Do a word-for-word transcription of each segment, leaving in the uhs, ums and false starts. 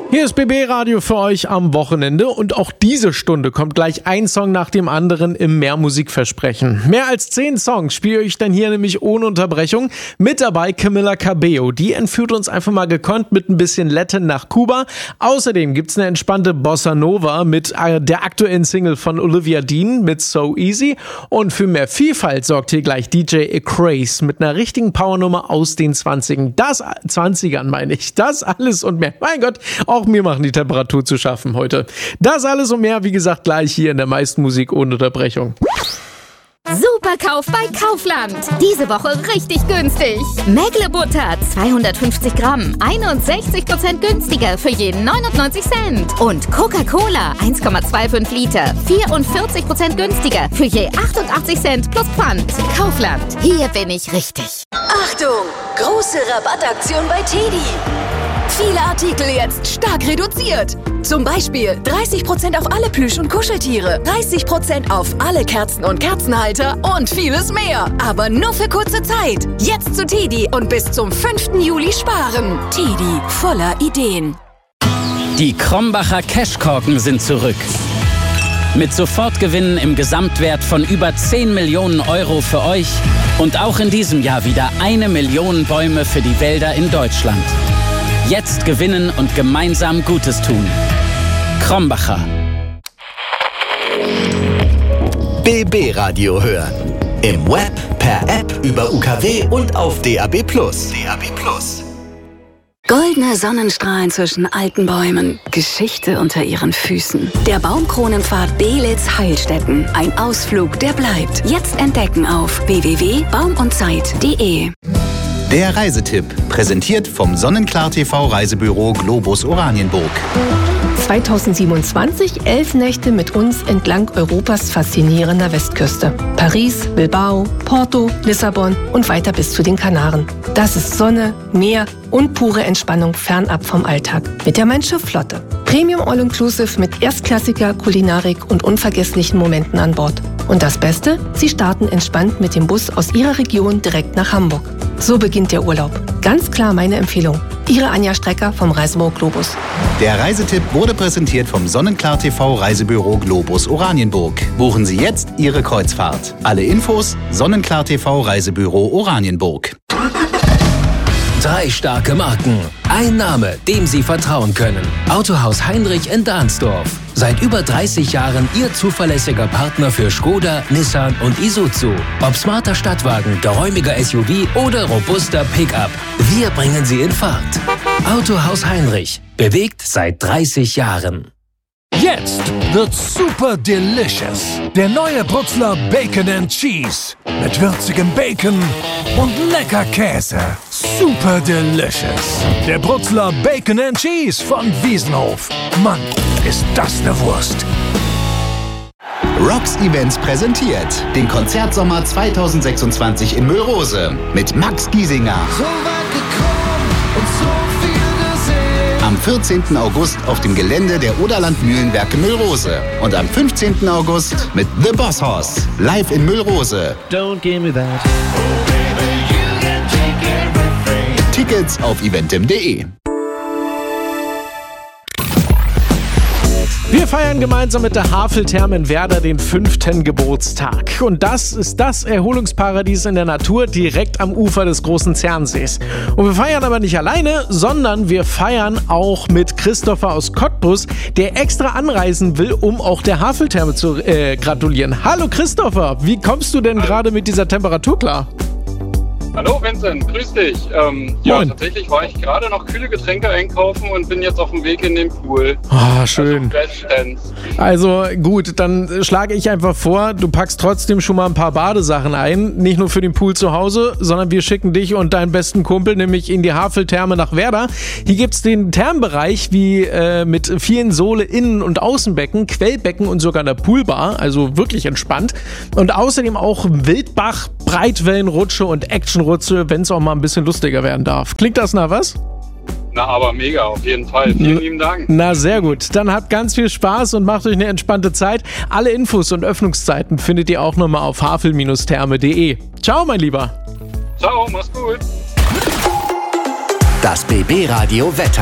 Hier ist B B Radio für euch am Wochenende und auch diese Stunde kommt gleich ein Song nach dem anderen im Mehrmusikversprechen. Mehr als zehn Songs spiele ich dann hier nämlich ohne Unterbrechung. Mit dabei Camila Cabello, die entführt uns einfach mal gekonnt mit ein bisschen Latin nach Kuba. Außerdem gibt's eine entspannte Bossa Nova mit der aktuellen Single von Olivia Dean mit So Easy. Und für mehr Vielfalt sorgt hier gleich D J Acraze mit einer richtigen Powernummer aus den zwanzigern. Das zwanzigern meine ich. Das alles und mehr. Mein Gott, auch mir machen die Temperatur zu schaffen heute. Das alles und mehr, wie gesagt, gleich hier in der meisten Musik ohne Unterbrechung. Superkauf bei Kaufland. Diese Woche richtig günstig. Mägle-Butter zweihundertfünfzig Gramm, einundsechzig Prozent günstiger für jeden neunundneunzig Cent. Und Coca-Cola eins Komma fünfundzwanzig Liter, vierundvierzig Prozent günstiger für je achtundachtzig Cent plus Pfand. Kaufland, hier bin ich richtig. Achtung, große Rabattaktion bei Teddy. Viele Artikel jetzt stark reduziert. Zum Beispiel dreißig Prozent auf alle Plüsch- und Kuscheltiere, dreißig Prozent auf alle Kerzen und Kerzenhalter und vieles mehr. Aber nur für kurze Zeit. Jetzt zu Teddy und bis zum fünften Juli sparen. Teddy, voller Ideen. Die Krombacher Cashkorken sind zurück. Mit Sofortgewinnen im Gesamtwert von über zehn Millionen Euro für euch und auch in diesem Jahr wieder eine Million Bäume für die Wälder in Deutschland. Jetzt gewinnen und gemeinsam Gutes tun. Krombacher. B B Radio hören. Im Web, per App, über U K W und auf D A B Plus. D A B Plus. Goldene Sonnenstrahlen zwischen alten Bäumen, Geschichte unter ihren Füßen. Der Baumkronenpfad Beelitz-Heilstätten. Ein Ausflug, der bleibt. Jetzt entdecken auf w w w punkt baum und zeit punkt de. Der Reisetipp, präsentiert vom Sonnenklar T V Reisebüro Globus Oranienburg. zweitausendsiebenundzwanzig, elf Nächte mit uns entlang Europas faszinierender Westküste. Paris, Bilbao, Porto, Lissabon und weiter bis zu den Kanaren. Das ist Sonne, Meer und pure Entspannung fernab vom Alltag. Mit der Mein Schiff Flotte. Premium All-Inclusive mit erstklassiger Kulinarik und unvergesslichen Momenten an Bord. Und das Beste? Sie starten entspannt mit dem Bus aus Ihrer Region direkt nach Hamburg. So beginnt der Urlaub. Ganz klar meine Empfehlung. Ihre Anja Strecker vom Reisebüro Globus. Der Reisetipp wurde präsentiert vom Sonnenklar T V Reisebüro Globus Oranienburg. Buchen Sie jetzt Ihre Kreuzfahrt. Alle Infos Sonnenklar T V Reisebüro Oranienburg. Drei starke Marken. Ein Name, dem Sie vertrauen können. Autohaus Heinrich in Dahnsdorf. Seit über dreißig Jahren Ihr zuverlässiger Partner für Skoda, Nissan und Isuzu. Ob smarter Stadtwagen, geräumiger S U V oder robuster Pickup. Wir bringen Sie in Fahrt. Autohaus Heinrich. Bewegt seit dreißig Jahren. Jetzt wird's super delicious. Der neue Brutzler Bacon and Cheese. Mit würzigem Bacon und lecker Käse. Super delicious. Der Brutzler Bacon and Cheese von Wiesenhof. Mann, ist das eine Wurst. Rocks Events präsentiert den Konzertsommer zweitausendsechsundzwanzig in Müllrose mit Max Giesinger. So weit gekommen und so viel gesehen. Am vierzehnten August auf dem Gelände der Oderland Mühlenwerke Müllrose. Und am fünfzehnten August mit The Boss Hoss. Live in Müllrose. Don't give me that. Oh baby, you can take everything. Tickets auf eventim punkt de. Wir feiern gemeinsam mit der Haveltherme in Werder den fünften Geburtstag. Und das ist das Erholungsparadies in der Natur direkt am Ufer des großen Zernsees. Und wir feiern aber nicht alleine, sondern wir feiern auch mit Christopher aus Cottbus, der extra anreisen will, um auch der Haveltherme zu äh, gratulieren. Hallo Christopher, wie kommst du denn gerade mit dieser Temperatur klar? Hallo Vincent, grüß dich. Ähm, ja, tatsächlich war ich gerade noch kühle Getränke einkaufen und bin jetzt auf dem Weg in den Pool. Ah, schön. Also, also gut, dann schlage ich einfach vor, du packst trotzdem schon mal ein paar Badesachen ein. Nicht nur für den Pool zu Hause, sondern wir schicken dich und deinen besten Kumpel nämlich in die Haveltherme nach Werder. Hier gibt's den Thermenbereich wie äh, mit vielen Sohle, Innen- und Außenbecken, Quellbecken und sogar einer Poolbar. Also wirklich entspannt. Und außerdem auch Wildbach, Breitwellenrutsche und Actionrutsche, wenn es auch mal ein bisschen lustiger werden darf. Klingt das nach was? Na, aber mega, auf jeden Fall. Vielen N- lieben Dank. Na, sehr gut. Dann habt ganz viel Spaß und macht euch eine entspannte Zeit. Alle Infos und Öffnungszeiten findet ihr auch nochmal auf havel Therme punkt de. Ciao, mein Lieber. Ciao, mach's gut. Das B B Radio Wetter.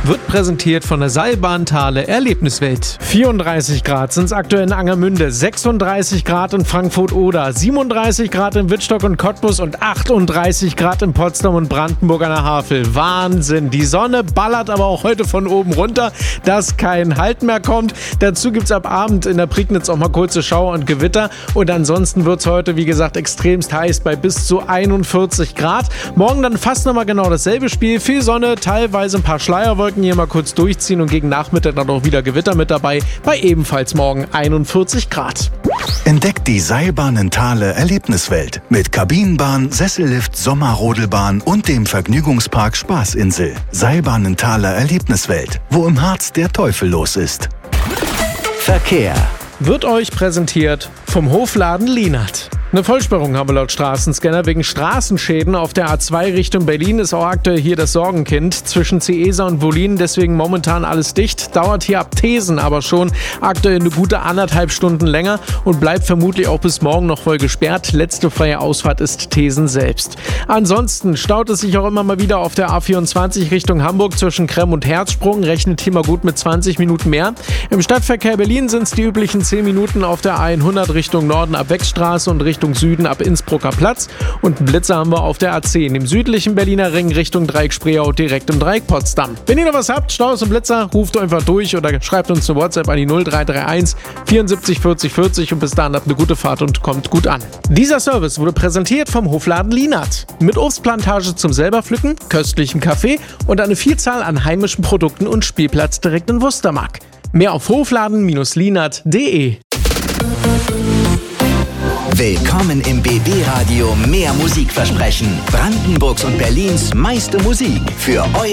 wird präsentiert von der Seilbahnthale Erlebniswelt. vierunddreißig Grad sind es aktuell in Angermünde, sechsunddreißig Grad in Frankfurt-Oder, siebenunddreißig Grad in Wittstock und Cottbus und achtunddreißig Grad in Potsdam und Brandenburg an der Havel. Wahnsinn! Die Sonne ballert aber auch heute von oben runter, dass kein Halt mehr kommt. Dazu gibt es ab Abend in der Prignitz auch mal kurze Schauer und Gewitter. Und ansonsten wird es heute, wie gesagt, extremst heiß bei bis zu einundvierzig Grad. Morgen dann fast nochmal genau dasselbe Spiel. Viel Sonne, teilweise ein paar Schleierwolken hier mal kurz durchziehen und gegen Nachmittag dann auch wieder Gewitter mit dabei. Bei ebenfalls morgen einundvierzig Grad. Entdeckt die Seilbahnenthaler Erlebniswelt mit Kabinenbahn, Sessellift, Sommerrodelbahn und dem Vergnügungspark Spaßinsel. Seilbahnenthaler Erlebniswelt, wo im Harz der Teufel los ist. Verkehr wird euch präsentiert vom Hofladen Lienert. Eine Vollsperrung haben wir laut Straßenscanner wegen Straßenschäden auf der A zwei Richtung Berlin. Ist auch aktuell hier das Sorgenkind zwischen Ciesa und Wollin, deswegen momentan alles dicht. Dauert hier ab Thesen aber schon aktuell eine gute anderthalb Stunden länger und bleibt vermutlich auch bis morgen noch voll gesperrt. Letzte freie Ausfahrt ist Thesen selbst. Ansonsten staut es sich auch immer mal wieder auf der A vierundzwanzig Richtung Hamburg zwischen Kremm und Herzsprung. Rechnet hier mal gut mit zwanzig Minuten mehr. Im Stadtverkehr Berlin sind es die üblichen zehn Minuten auf der A hundert Richtung Norden ab Wegstraße und Richtung Süden ab Innsbrucker Platz und einen Blitzer haben wir auf der A zehn im südlichen Berliner Ring Richtung Dreieck Spreeau direkt im Dreieck Potsdam. Wenn ihr noch was habt, Staus und Blitzer, ruft einfach durch oder schreibt uns eine WhatsApp an die null drei drei eins vierundsiebzig vierzig vierzig und bis dahin habt eine gute Fahrt und kommt gut an. Dieser Service wurde präsentiert vom Hofladen Lienert mit Obstplantage zum selberpflücken, köstlichem Kaffee und eine Vielzahl an heimischen Produkten und Spielplatz direkt in Wustermark. Mehr auf hofladen Lienert punkt de. Willkommen im B B-Radio Mehr Musik versprechen. Brandenburgs und Berlins meiste Musik für euer